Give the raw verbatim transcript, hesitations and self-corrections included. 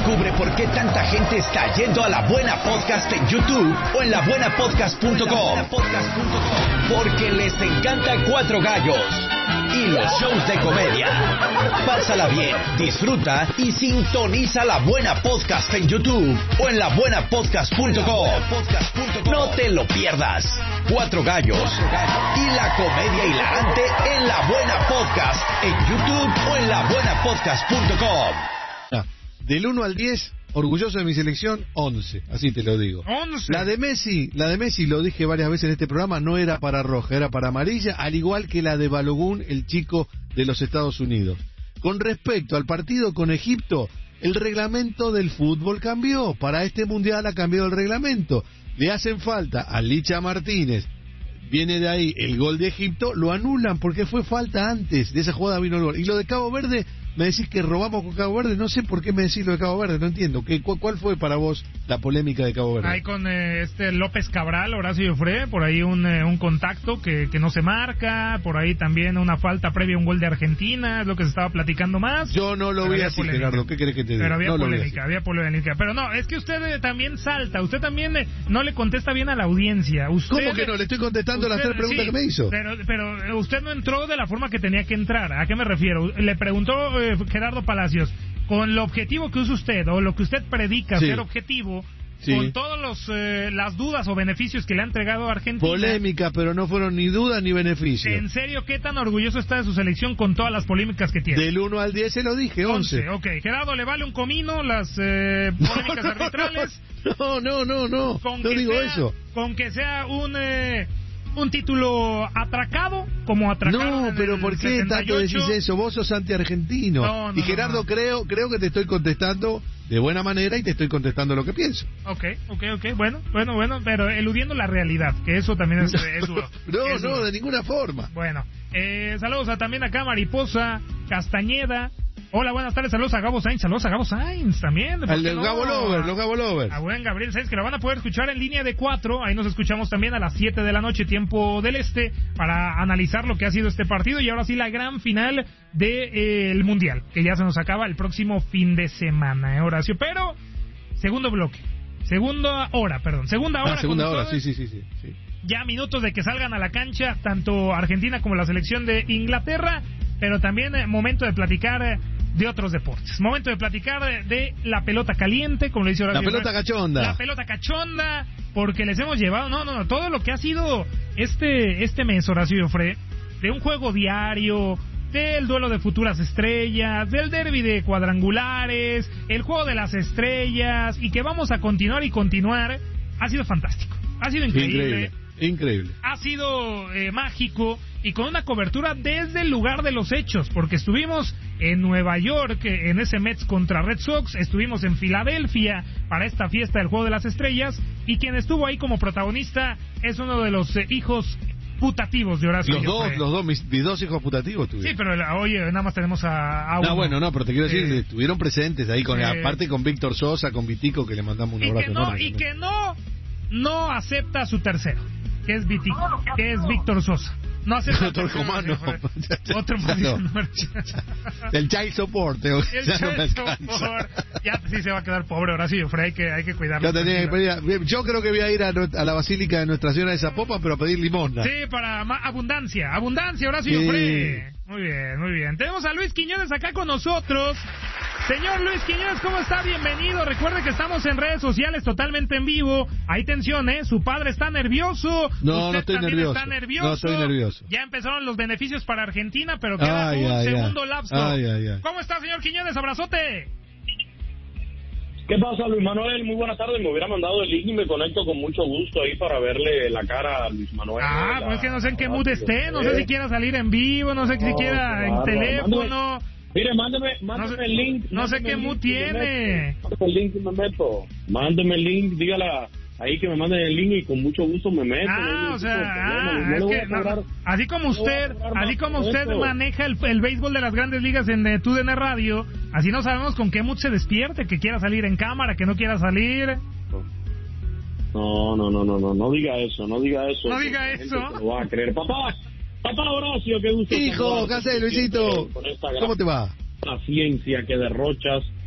Descubre por qué tanta gente está yendo a La Buena Podcast en YouTube o en la buena podcast punto com. Porque les encanta Cuatro Gallos y los shows de comedia. Pásala bien, disfruta y sintoniza La Buena Podcast en YouTube o en la buena podcast punto com. No te lo pierdas. Cuatro Gallos y la comedia hilarante en La Buena Podcast en YouTube o en la buena podcast punto com. Del uno al diez, orgulloso de mi selección, once, así te lo digo. once. La de Messi, la de Messi, lo dije varias veces en este programa, no era para roja, era para amarilla, al igual que la de Balogun, el chico de los Estados Unidos. Con respecto al partido con Egipto, el reglamento del fútbol cambió. Para este mundial ha cambiado el reglamento. Le hacen falta a Licha Martínez. Viene de ahí el gol de Egipto, lo anulan porque fue falta antes. De esa jugada vino el gol. Y lo de Cabo Verde, me decís que robamos con Cabo Verde. No sé por qué me decís lo de Cabo Verde, no entiendo. ¿Qué, cu ¿Cuál fue para vos la polémica de Cabo Verde? Ahí con eh, este López Cabral, Horacio Jofré, por ahí un, eh, un contacto que, que no se marca. Por ahí también una falta previa a un gol de Argentina, es lo que se estaba platicando más. Yo no lo vi así, polémica. Gerardo, ¿qué querés que te diga? Pero había no polémica, había polémica. Pero no, es que usted eh, también salta, usted también eh, no le contesta bien a la audiencia. Usted, ¿Cómo que no? Le estoy contestando usted, las tres preguntas sí, que me hizo. Pero, pero usted no entró de la forma que tenía que entrar. ¿A qué me refiero? Le preguntó eh, Gerardo Palacios, con el objetivo que usa usted, o lo que usted predica sí. ser objetivo, sí. con todas los eh, las dudas o beneficios que le ha entregado a Argentina. Polémica, pero no fueron ni dudas ni beneficios. ¿En serio qué tan orgulloso está de su selección con todas las polémicas que tiene? Del uno al diez se lo dije, once. Ok, Gerardo, ¿le vale un comino las eh, polémicas no, no, arbitrales? No, no, no, no, con no que digo sea, eso. Con que sea un... Eh, un título atracado, como atracado. No, pero ¿por qué tanto decís eso? Vos sos anti-argentino. No, no, y Gerardo, no, no. creo creo que te estoy contestando de buena manera y te estoy contestando lo que pienso. Ok, ok, ok. Bueno, bueno, bueno, pero eludiendo la realidad, que eso también es, es duro. No, es no, duro. de ninguna forma. Bueno, eh, saludos a, también acá Mariposa, Castañeda. Hola, buenas tardes, saludos a Gabo Sainz, saludos a Gabo Sainz también. Al de no? Gabo Lover, los Gabo Lovers. A buen Gabriel Sainz, que lo van a poder escuchar en línea de cuatro, ahí nos escuchamos también a las siete de la noche, tiempo del este, para analizar lo que ha sido este partido, y ahora sí la gran final del de, eh, Mundial, que ya se nos acaba el próximo fin de semana, ¿eh, Horacio? Pero, segundo bloque, segunda hora, perdón, segunda hora. Ah, segunda hora, sí, sí, sí, sí, sí. Ya minutos de que salgan a la cancha, tanto Argentina como la selección de Inglaterra, pero también eh, momento de platicar... Eh, de otros deportes. Momento de platicar de, de la pelota caliente, como le dice Horacio. La pelota cachonda. La pelota cachonda, porque les hemos llevado, no, no, no, todo lo que ha sido este este mes, Horacio Jofré, de un juego diario, del duelo de futuras estrellas, del derbi de cuadrangulares, el juego de las estrellas, y que vamos a continuar y continuar, ha sido fantástico, ha sido increíble. Increíble. Increíble. Ha sido eh, mágico y con una cobertura desde el lugar de los hechos, porque estuvimos en Nueva York en ese Mets contra Red Sox, estuvimos en Filadelfia para esta fiesta del Juego de las Estrellas, y quien estuvo ahí como protagonista es uno de los eh, hijos putativos de Horacio. Los dos, los dos, mis, mis dos hijos putativos tuvieron. Sí, pero hoy nada más tenemos a, a uno. No, bueno, no, pero te quiero decir, eh, estuvieron presentes ahí, con eh, aparte con Víctor Sosa, con Vitico, que le mandamos un abrazo y que no, enorme. Y que no, no acepta su tercero, que es Vitico, que es Víctor Sosa. No acepta otro comando. Otro no. El child support. El ya child no support. Ya sí se va a quedar pobre ahora sí, Fred, hay que, hay que cuidarlo. Tenía que yo creo que voy a ir a, a la Basílica de Nuestra Señora de Zapopan, pero a pedir limosna. Sí, para abundancia. Abundancia, Horacio sí. Fred. Muy bien, muy bien. Tenemos a Luis Quiñones acá con nosotros. Señor Luis Quiñones, ¿cómo está? Bienvenido. Recuerde que estamos en redes sociales totalmente en vivo. Hay tensión, ¿eh? Su padre está nervioso. No, Usted no estoy también nervioso. Está nervioso. No estoy nervioso. Ya empezaron los beneficios para Argentina, pero queda ay, un ay, segundo ay. lapso. Ay, ay, ay. ¿Cómo está, señor Quiñones? Abrazote. ¿Qué pasa, Luis Manuel? Muy buenas tardes. Me hubiera mandado el link y me conecto con mucho gusto ahí para verle la cara a Luis Manuel. Ah, la... pues que no sé en qué mood esté. No sé si quiera salir en vivo, no sé no, si quiera en teléfono. Mándeme, mire, mándeme, mándeme no sé, el link. No sé qué mood tiene. Mándeme el link y me meto. Mándeme el link, dígala ahí que me manden el link y con mucho gusto me meto. Ah, no, o sea, ah, no, no es que, cobrar, no, así como usted, así como usted eso. maneja el, el béisbol de las grandes ligas en eh, T U D N Radio, así no sabemos con qué mood se despierte, que quiera salir en cámara, que no quiera salir. No, no, no, no, no, no diga eso, no diga eso. No diga eso. Lo va a creer. Papá, papá Horacio, qué gusto. Hijo, ¿qué haces, Luisito? ¿Cómo te va? La ciencia que derrochas